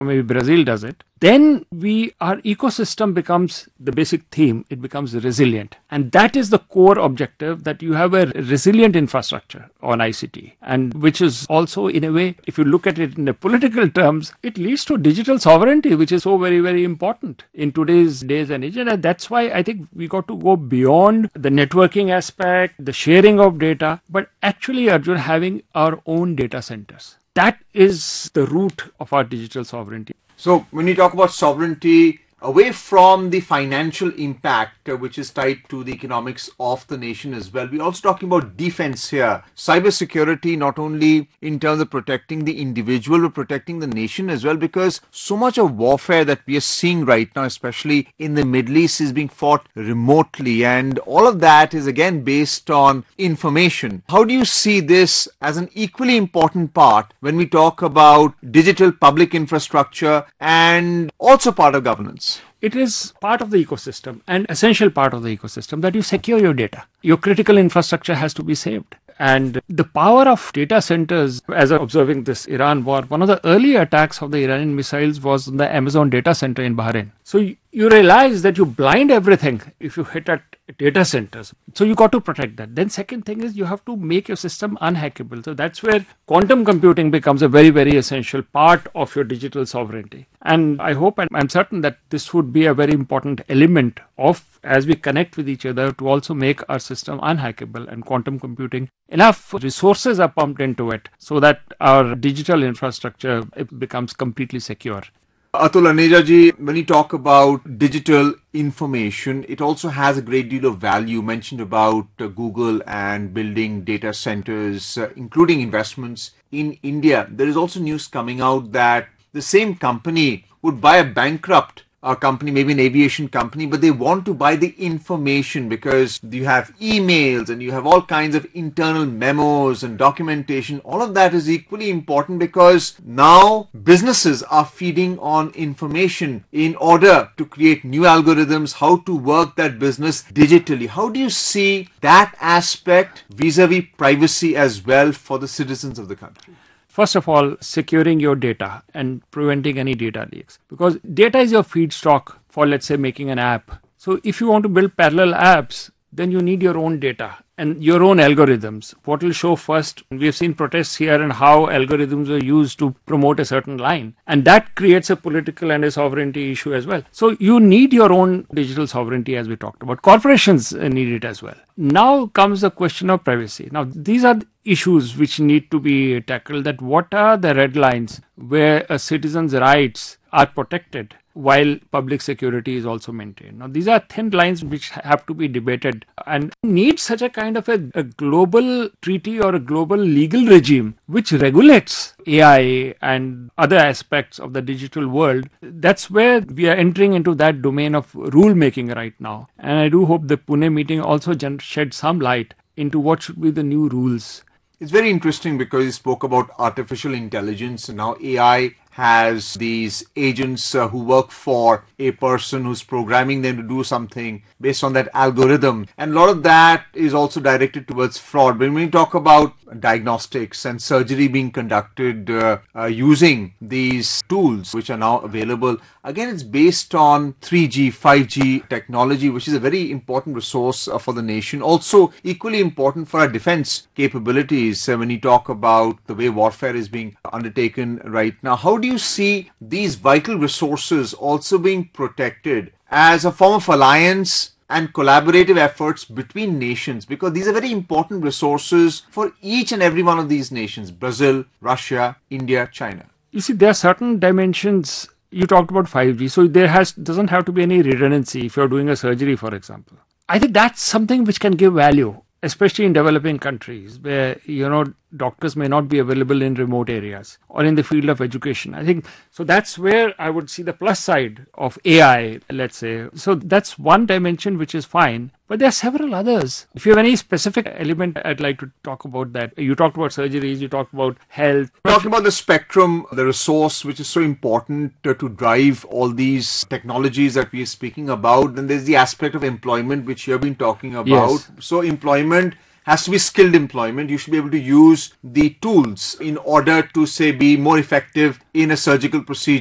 maybe Brazil does it, then our ecosystem becomes the basic theme. It becomes resilient. And that is the core objective, that you have a resilient infrastructure on ICT. And which is also, in a way, if you look at it in the political terms, it leads to digital sovereignty, which is so very, very important in today's days and age. And that's why I think we got to go beyond the networking aspect, the sharing of data, but actually, Arjun, having our own data centers. That is the root of our digital sovereignty. So when you talk about sovereignty, away from the financial impact, which is tied to the economics of the nation as well, we're also talking about defense here. Cybersecurity, not only in terms of protecting the individual, but protecting the nation as well, because so much of warfare that we are seeing right now, especially in the Middle East, is being fought remotely. And all of that is again based on information. How do you see this as an equally important part when we talk about digital public infrastructure and also part of governance? It is part of the ecosystem, an essential part of the ecosystem, that you secure your data. Your critical infrastructure has to be saved. And the power of data centers, as I'm observing this Iran war, one of the early attacks of the Iranian missiles was on the Amazon data center in Bahrain. So you realize that you blind everything if you hit at data centers. So you got to protect that. Then second thing is you have to make your system unhackable. So that's where quantum computing becomes a very, very essential part of your digital sovereignty. And I hope and I'm certain that this would be a very important element of, as we connect with each other, to also make our system unhackable. And quantum computing, enough resources are pumped into it so that our digital infrastructure becomes completely secure. Atul Aneja ji, when you talk about digital information, it also has a great deal of value. You mentioned about Google and building data centers, including investments in India. There is also news coming out that the same company would buy a bankrupt company, maybe an aviation company, but they want to buy the information because you have emails and you have all kinds of internal memos and documentation. All of that is equally important because now businesses are feeding on information in order to create new algorithms, how to work that business digitally. How do you see that aspect vis-a-vis privacy as well for the citizens of the country? First of all, securing your data and preventing any data leaks. Because data is your feedstock for, let's say, making an app. So if you want to build parallel apps, then you need your own data and your own algorithms. What will show first? We have seen protests here and how algorithms are used to promote a certain line. And that creates a political and a sovereignty issue as well. So you need your own digital sovereignty, as we talked about. Corporations need it as well. Now comes the question of privacy. Now, these are issues which need to be tackled, that what are the red lines where a citizen's rights are protected while public security is also maintained. Now, these are thin lines which have to be debated and need such a kind of a global treaty or a global legal regime which regulates AI and other aspects of the digital world. That's where we are entering into that domain of rule making right now. And I do hope the Pune meeting also shed some light into what should be the new rules. It's very interesting because you spoke about artificial intelligence and now AI has these agents who work for a person who's programming them to do something based on that algorithm. And a lot of that is also directed towards fraud. But when we talk about diagnostics and surgery being conducted using these tools which are now available, again, it's based on 3G, 5G technology, which is a very important resource for the nation. Also, equally important for our defense capabilities. When you talk about the way warfare is being undertaken right now, how do you see these vital resources also being protected as a form of alliance and collaborative efforts between nations? Because these are very important resources for each and every one of these nations: Brazil, Russia, India, China. You see, there are certain dimensions. You talked about 5G, so doesn't have to be any redundancy if you're doing a surgery, for example. I think that's something which can give value, especially in developing countries where, doctors may not be available in remote areas or in the field of education. I think, so that's where I would see the plus side of AI, let's say. So that's one dimension which is fine, but there are several others. If you have any specific element, I'd like to talk about that. You talked about surgeries, you talked about health. Talking about the spectrum, the resource which is so important to drive all these technologies that we are speaking about, then there's the aspect of employment which you have been talking about. Yes. So employment has to be skilled employment. You should be able to use the tools in order to, say, be more effective in a surgical procedure.